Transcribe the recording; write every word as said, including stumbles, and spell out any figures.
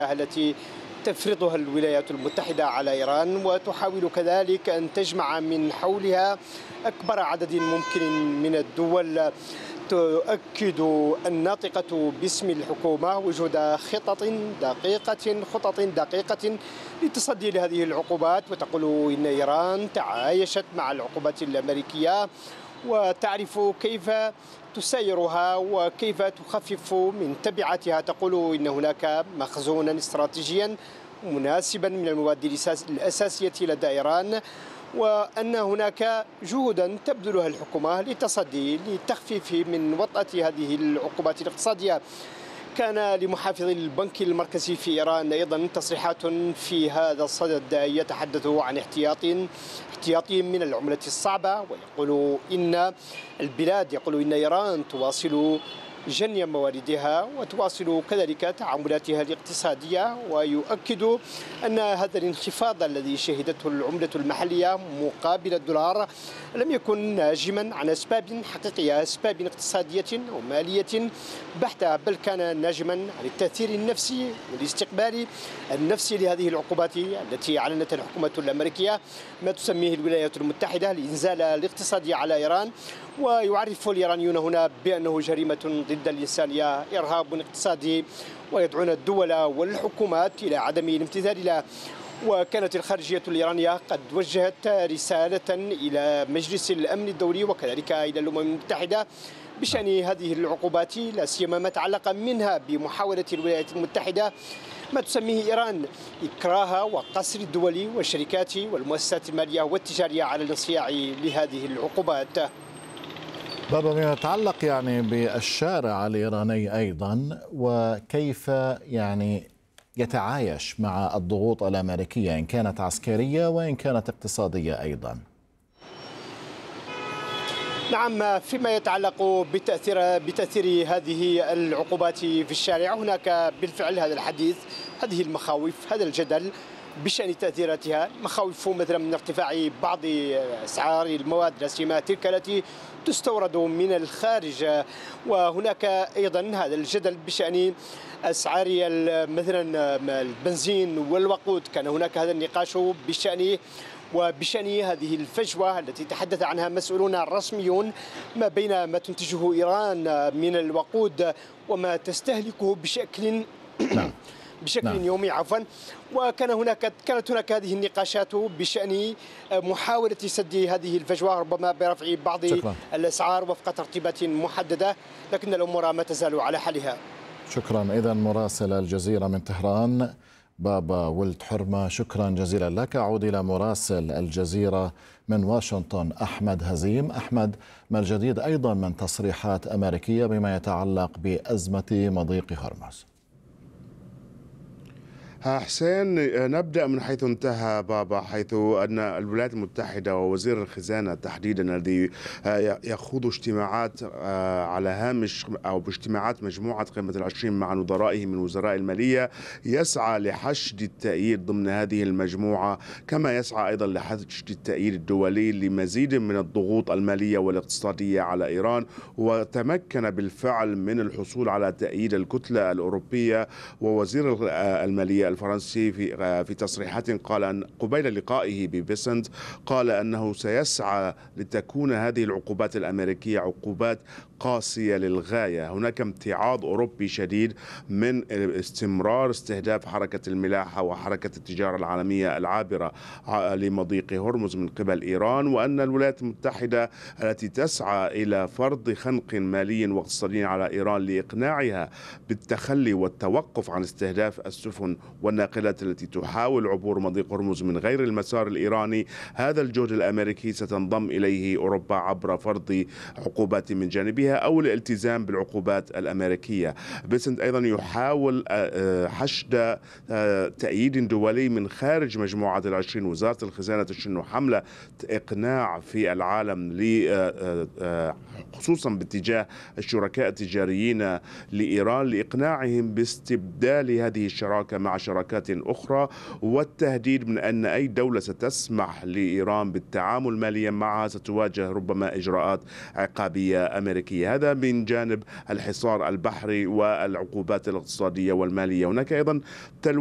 التي تفرضها الولايات المتحدة على إيران، وتحاول كذلك أن تجمع من حولها أكبر عدد ممكن من الدول. تؤكد الناطقة باسم الحكومة وجود خطط دقيقة خطط دقيقة للتصدي لهذه العقوبات، وتقول إن إيران تعايشت مع العقوبات الأمريكية وتعرف كيف تسيرها وكيف تخفف من تبعاتها. تقول إن هناك مخزونا استراتيجيا مناسبا من المواد الأساسية لدى إيران، وأن هناك جهودا تبذلها الحكومة للتصدي للتخفيف من وطأة هذه العقوبات الاقتصادية. كان لمحافظ البنك المركزي في إيران أيضا تصريحات في هذا الصدد، يتحدث عن احتياط احتياط من العملة الصعبة، ويقول إن البلاد يقول إن إيران تواصل جني مواردها وتواصل كذلك تعاملاتها الاقتصادية، ويؤكد أن هذا الانخفاض الذي شهدته العملة المحلية مقابل الدولار لم يكن ناجما عن أسباب حقيقية، أسباب اقتصادية أو مالية بحتة، بل كان ناجما عن التأثير النفسي والاستقبال النفسي لهذه العقوبات التي أعلنتها الحكومة الأمريكية، ما تسميه الولايات المتحدة الإنزال الاقتصادي على إيران. ويعرف الإيرانيون هنا بأنه جريمة ضد الإنسانية، إرهاب اقتصادي، ويدعون الدول والحكومات إلى عدم الامتثال له. وكانت الخارجية الإيرانية قد وجهت رسالة إلى مجلس الأمن الدولي وكذلك إلى الأمم المتحدة بشأن هذه العقوبات، لا سيما ما تعلق منها بمحاولة الولايات المتحدة ما تسميه إيران إكراه وقصر الدول والشركات والمؤسسات المالية والتجارية على الانصياع لهذه العقوبات. بابا، ما يتعلق يعني بالشارع الإيراني أيضا، وكيف يعني يتعايش مع الضغوط الأمريكية إن كانت عسكرية وإن كانت اقتصادية أيضا. نعم، فيما يتعلق بتأثير بتأثير هذه العقوبات في الشارع، هناك بالفعل هذا الحديث، هذه المخاوف، هذا الجدل بشأن تأثيراتها. مخاوف مثلا من ارتفاع بعض أسعار المواد، لا سيما تلك التي تستورد من الخارج، وهناك أيضا هذا الجدل بشأن أسعار مثلا البنزين والوقود. كان هناك هذا النقاش بشأن وبشأن هذه الفجوة التي تحدث عنها مسؤولون رسميون ما بين ما تنتجه إيران من الوقود وما تستهلكه بشكل نعم. بشكل نعم. يومي عفوا. وكان هناك كانت هناك هذه النقاشات بشأن محاولة سد هذه الفجوة، ربما برفع بعض شكرا. الأسعار وفق ترتيبات محددة، لكن الأمور ما تزال على حالها. شكرا. إذا مراسل الجزيرة من طهران بابا ولد حرمة، شكرا جزيلا لك. أعود إلى مراسل الجزيرة من واشنطن أحمد هزيم. أحمد، ما الجديد أيضا من تصريحات أمريكية بما يتعلق بأزمة مضيق هرمز؟ حسين، نبدأ من حيث انتهى بابا، حيث أن الولايات المتحدة ووزير الخزانة تحديدا الذي يخوض اجتماعات على هامش أو باجتماعات مجموعة قمة العشرين مع نظرائه من وزراء المالية يسعى لحشد التأييد ضمن هذه المجموعة، كما يسعى أيضا لحشد التأييد الدولي لمزيد من الضغوط المالية والاقتصادية على إيران، وتمكن بالفعل من الحصول على تأييد الكتلة الأوروبية. ووزير المالية الفرنسي في في تصريحات قال أن قبيل لقائه ببيسنت قال أنه سيسعى لتكون هذه العقوبات الأمريكية عقوبات قاسية للغاية. هناك امتعاض أوروبي شديد من استمرار استهداف حركة الملاحة وحركة التجارة العالمية العابرة لمضيق هرمز من قبل إيران، وأن الولايات المتحدة التي تسعى إلى فرض خنق مالي واقتصادي على إيران لإقناعها بالتخلي والتوقف عن استهداف السفن والناقلات التي تحاول عبور مضيق هرمز من غير المسار الإيراني. هذا الجهد الأمريكي ستنضم إليه أوروبا عبر فرض عقوبات من جانبها أو الالتزام بالعقوبات الأمريكية. بيسنت أيضا يحاول حشد تأييد دولي من خارج مجموعة العشرين. وزارة الخزانة تشن حملة إقناع في العالم خصوصا باتجاه الشركاء التجاريين لإيران لإقناعهم باستبدال هذه الشراكة مع شراكات أخرى، والتهديد من أن أي دولة ستسمح لإيران بالتعامل ماليا معها ستواجه ربما إجراءات عقابية أمريكية. هذا من جانب الحصار البحري والعقوبات الاقتصادية والمالية. هناك أيضا